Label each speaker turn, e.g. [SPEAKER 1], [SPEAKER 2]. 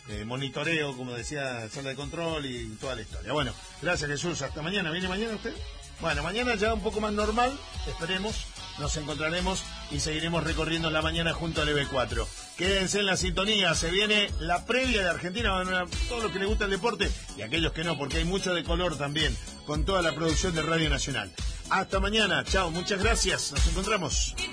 [SPEAKER 1] monitoreo, como decía, sala de control y toda la historia. Bueno, gracias Jesús, hasta mañana. ¿Viene mañana usted? Bueno, mañana ya un poco más normal, esperemos, nos encontraremos y seguiremos recorriendo la mañana junto al EB4. Quédense en la sintonía, se viene la previa de Argentina, a todos los que les gusta el deporte y aquellos que no, porque hay mucho de color también, con toda la producción de Radio Nacional. Hasta mañana, chao, muchas gracias, nos encontramos.